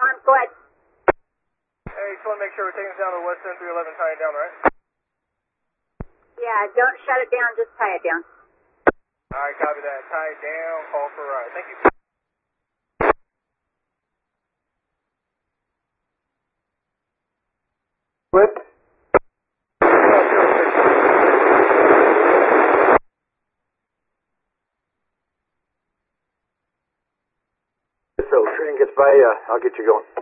Go ahead. Hey, just want to make sure we're taking us down to West End 311, tying it down, right? Yeah, don't shut it down, just tie it down. Alright, copy that. Tie it down, call for a ride. Thank you. What? So train gets by, I'll get you going.